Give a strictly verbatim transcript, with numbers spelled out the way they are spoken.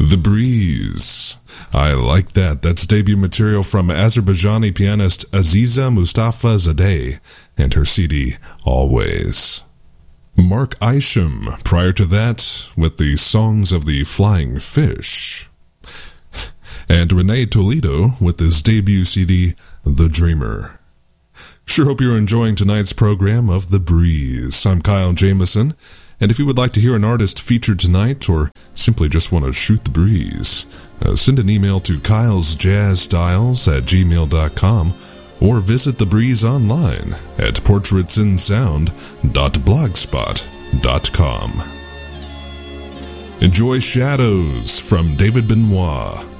The Breeze. I like that. That's debut material from Azerbaijani pianist Aziza Mustafa Zadeh and her C D, Always. Mark Isham, prior to that, with the Songs of the Flying Fish. And Renee Toledo with his debut C D, The Dreamer. Sure hope you're enjoying tonight's program of The Breeze. I'm Kyle Jameson, and if you would like to hear an artist featured tonight, or simply just want to shoot the breeze, uh, send an email to kylesjazzstyles at gmail dot com, or visit The Breeze online at portraitsinsound dot blogspot dot com. Enjoy Shadows from David Benoit.